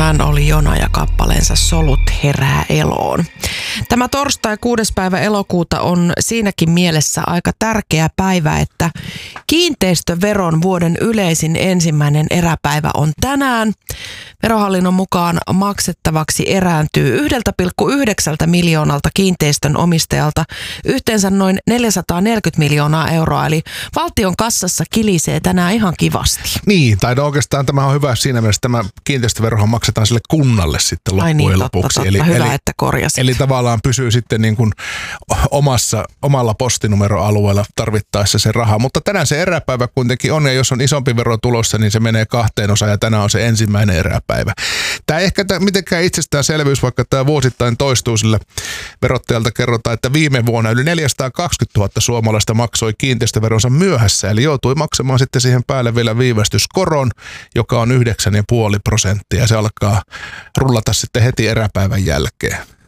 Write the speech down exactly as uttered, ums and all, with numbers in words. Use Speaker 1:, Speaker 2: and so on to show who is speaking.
Speaker 1: Hän oli Jona ja kappaleensa Solut herää eloon. Tämä torstai kuudes päivä elokuuta on siinäkin mielessä aika tärkeä päivä, että kiinteistöveron vuoden yleisin ensimmäinen eräpäivä on tänään. Verohallinnon mukaan maksettavaksi erääntyy yhdeltä pilkku yhdeksältä miljoonalta kiinteistön omistajalta yhteensä noin neljäsataaneljäkymmentä miljoonaa euroa, eli valtion kassassa kilisee tänään ihan kivasti.
Speaker 2: Niin, tai no oikeastaan tämä on hyvä siinä mielessä, tämä kiinteistöverohan maksetaan sille kunnalle sitten loppujen
Speaker 1: Ai niin,
Speaker 2: lopuksi.
Speaker 1: totta,
Speaker 2: Eli,
Speaker 1: totta. Hyvä,
Speaker 2: eli,
Speaker 1: että korjasit.
Speaker 2: Eli tavallaan pysyy sitten niin kuin omassa, omalla postinumeroalueella tarvittaessa se raha. Mutta tänään se eräpäivä kuitenkin on, ja jos on isompi vero tulossa, niin se menee kahteen osaan, ja tänään on se ensimmäinen eräpäivä. Tämä ei ehkä mitenkään itsestäänselvyys, vaikka tämä vuosittain toistuu, sillä verottajalta kerrotaan, että viime vuonna yli neljäsataakaksikymmentätuhatta suomalaista maksoi kiinteistöveronsa myöhässä, eli joutui maksamaan sitten siihen päälle vielä viivästyskoron, joka on yhdeksän pilkku viisi prosenttia, ja se alkaa rullata sitten heti eräpäivän jälkeen.